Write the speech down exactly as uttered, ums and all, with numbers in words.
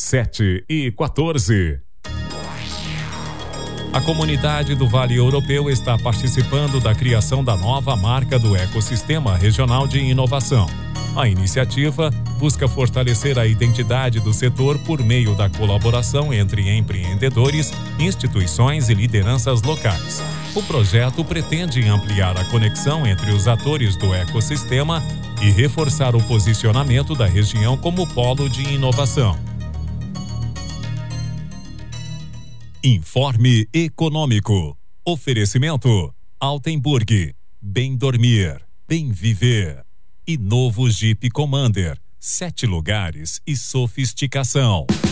sete e quatorze. A comunidade do Vale Europeu está participando da criação da nova marca do ecossistema regional de inovação. A iniciativa busca fortalecer a identidade do setor por meio da colaboração entre empreendedores, instituições e lideranças locais. O projeto pretende ampliar a conexão entre os atores do ecossistema e reforçar o posicionamento da região como polo de inovação. Informe Econômico. Oferecimento: Altenburg, Bem Dormir, Bem Viver. E novo Jeep Commander, sete lugares e sofisticação.